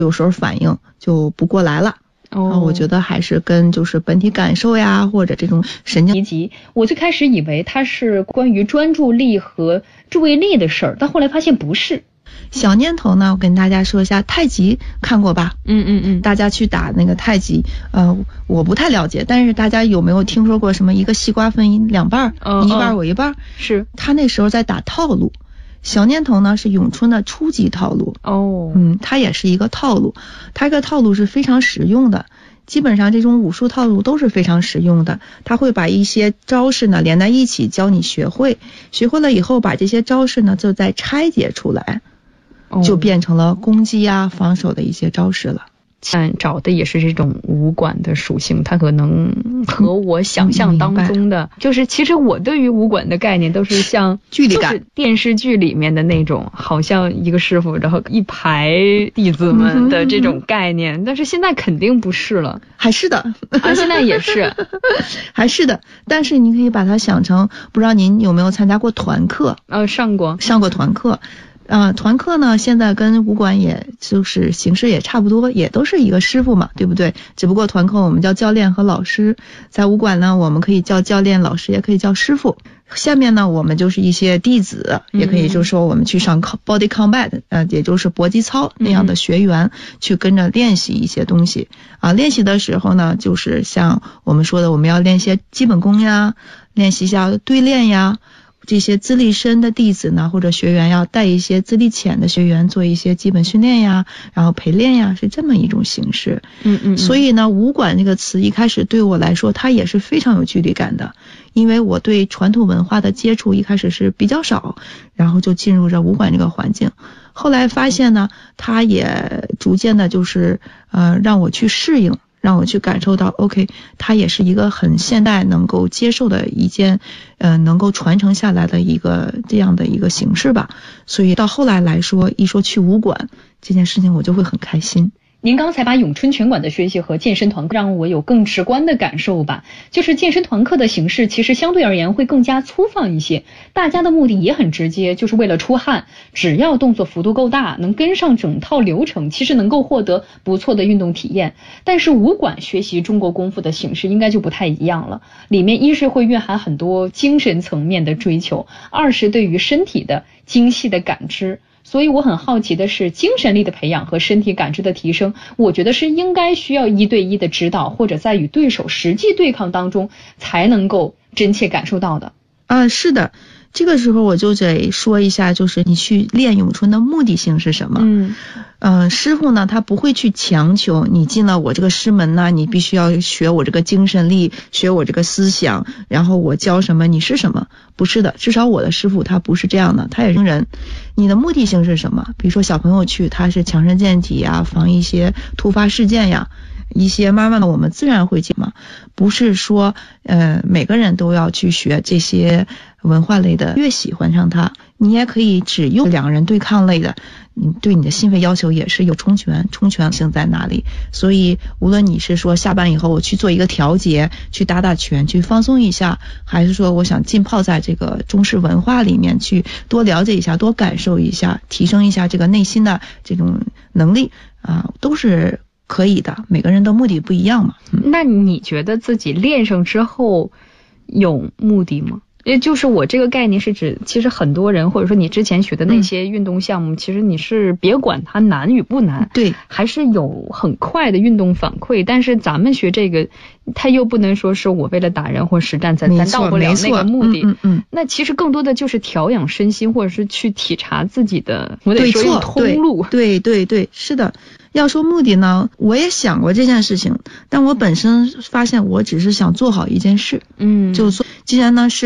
有时候反应就不过来了。我觉得还是跟就是本体感受呀，或者这种神经级。我最开始以为它是关于专注力和注意力的事儿，但后来发现不是。 小念头呢，我跟大家说一下，太极看过吧？大家去打那个太极，我不太了解，但是大家有没有听说过什么一个西瓜分两半，你一半我一半？ 是。 他那时候在打套路。小念头呢是咏春的初级套路它也是一个套路，它这个套路是非常实用的，基本上这种武术套路都是非常实用的，他会把一些招式呢连在一起教你学会了以后，把这些招式呢就再拆解出来，就变成了攻击啊防守的一些招式了。 找的也是这种武馆的属性，它可能和我想象当中的就是其实我对于武馆的概念都是像距离感， 就是电视剧里面的那种好像一个师傅然后一排弟子们的这种概念，但是现在肯定不是了。 还是的现在也是还是的，但是你可以把它想成，不知道您有没有参加过团课？上过团课。团课呢现在跟武馆也就是形式也差不多，也都是一个师傅嘛，对不对？只不过团课我们叫教练和老师，在武馆呢我们可以叫教练老师，也可以叫师傅。下面呢我们就是一些弟子，也可以就是说我们去上 body combat， 也就是搏击操那样的学员，去跟着练习一些东西练习的时候呢，就是像我们说的，我们要练一些基本功呀，练习一下对练呀，这些资历深的弟子呢或者学员要带一些资历浅的学员做一些基本训练呀，然后陪练呀，是这么一种形式。所以呢武馆这个词一开始对我来说它也是非常有距离感的，因为我对传统文化的接触一开始是比较少，然后就进入这武馆这个环境，后来发现呢它也逐渐的就是让我去适应，让我去感受到 OK， 它也是一个很现代能够接受的一件能够传承下来的一个这样的一个形式吧。所以到后来来说，一说去武馆这件事情我就会很开心。 您刚才把咏春拳馆的学习和健身团课让我有更直观的感受吧，就是健身团课的形式其实相对而言会更加粗放一些，大家的目的也很直接，就是为了出汗，只要动作幅度够大，能跟上整套流程，其实能够获得不错的运动体验。但是武馆学习中国功夫的形式应该就不太一样了，里面一是会蕴含很多精神层面的追求，二是对于身体的精细的感知。所以我很好奇的是，精神力的培养和身体感知的提升，我觉得是应该需要1对1的指导，或者在与对手实际对抗当中才能够真切感受到的。 是的，这个时候我就得说一下，就是你去练咏春的目的性是什么？师傅呢，他不会去强求你进了我这个师门呢，你必须要学我这个精神力，学我这个思想，然后我教什么你是什么，不是的，至少我的师傅他不是这样的，他也是人。你的目的性是什么？比如说小朋友去，他是强身健体呀，防一些突发事件呀，一些慢慢的我们自然会进嘛，不是说每个人都要去学这些文化类的，越喜欢上它，你也可以只用两人对抗类的，你对你的心肺要求也是有冲拳性在哪里。所以无论你是说下班以后我去做一个调节，去打打拳去放松一下，还是说我想浸泡在这个中式文化里面去多了解一下，多感受一下，提升一下这个内心的这种能力都是可以的，每个人的目的不一样嘛。 那你觉得自己练上之后有目的吗？也就是我这个概念是指，其实很多人或者说你之前学的那些运动项目，其实你是别管它难与不难， 对， 还是有很快的运动反馈。但是咱们学这个，它又不能说是我为了打人或实战咱到不了那个目的。那其实更多的就是调养身心，或者是去体察自己的，我得说用通路。 对，是的。要说目的呢，我也想过这件事情，但我本身发现我只是想做好一件事，就说既然呢是